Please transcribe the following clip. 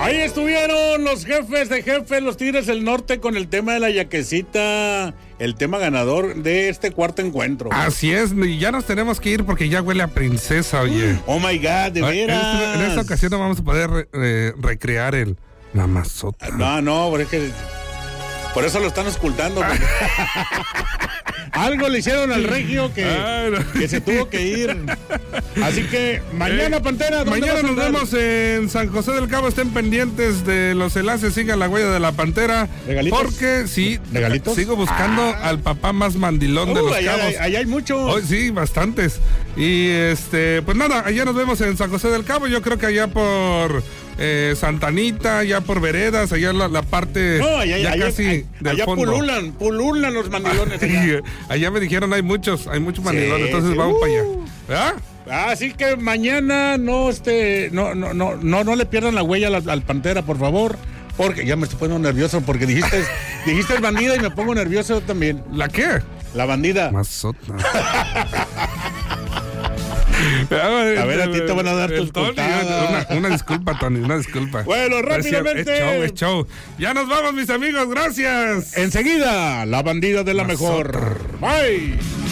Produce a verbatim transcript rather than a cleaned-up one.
Ahí estuvieron los jefes de jefes, los Tigres del Norte, con el tema de la yaquecita, el tema ganador de este cuarto encuentro. Así es, y ya nos tenemos que ir porque ya huele a princesa, oye. Oh my God, de veras. En esta, en esta ocasión no vamos a poder re, eh, recrear el mamazota. No, no, porque es que por eso lo están ocultando. Algo le hicieron al regio que, Ay, no. que se tuvo que ir. Así que mañana, Eh, Pantera, ¿dónde mañana vas a nos andar? vemos en San José del Cabo. Estén pendientes de los enlaces, sigan la huella de la Pantera. ¿Regalitos? Porque sí, ¿Regalitos? sigo buscando Ah. al papá más mandilón Uh, de los allá, Cabos. allá hay muchos. Hoy sí, bastantes. Y este, pues nada, allá nos vemos en San José del Cabo. Yo creo que allá por eh, Santa Anita, allá por Veredas, allá la, la parte No, allá, ya allá, casi allá, del allá fondo. pululan, pululan los mandilones. Y, Allá. eh, allá me dijeron hay muchos, hay muchos mandilones, Sí, entonces sí. vamos Uh. para allá. ¿Verdad? Así que mañana no, este, no, no, no, no, no le pierdan la huella al, al Pantera, por favor. Porque ya me estoy poniendo nervioso porque dijiste, dijiste bandida y me pongo nervioso también. ¿La qué? La bandida. Mazota. A ver, a ti te van a dar El tus Tony, cortadas. una, una disculpa, Tony, una disculpa. Bueno, rápidamente. Es show, es show. Ya nos vamos, mis amigos, gracias. Enseguida, la bandida de la Mazota. mejor. Bye.